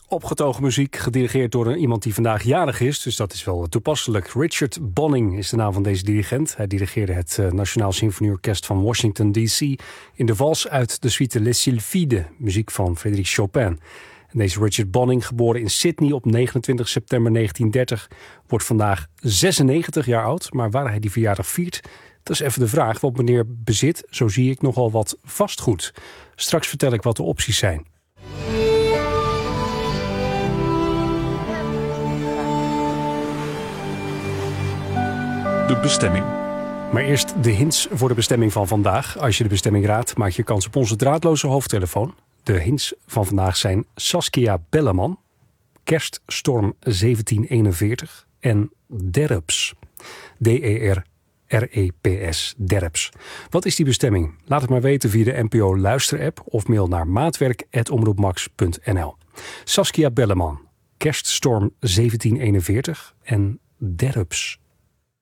Opgetogen muziek, gedirigeerd door iemand die vandaag jarig is. Dus dat is wel toepasselijk. Richard Bonning is de naam van deze dirigent. Hij dirigeerde het Nationaal Symfonieorkest van Washington D.C. in de vals uit de suite Les Sylphides, muziek van Frédéric Chopin. En deze Richard Bonning, geboren in Sydney op 29 september 1930... wordt vandaag 96 jaar oud. Maar waar hij die verjaardag viert, dat is even de vraag. Want meneer bezit, zo zie ik, nogal wat vastgoed. Straks vertel ik wat de opties zijn. De bestemming. Maar eerst de hints voor de bestemming van vandaag. Als je de bestemming raadt, maak je kans op onze draadloze hoofdtelefoon. De hints van vandaag zijn Saskia Belleman, Kerststorm 1741 en Derps. D-E-R-R-E-P-S, Derps. Wat is die bestemming? Laat het maar weten via de NPO Luisterapp of mail naar maatwerk@omroepmax.nl. Saskia Belleman, Kerststorm 1741 en Derps.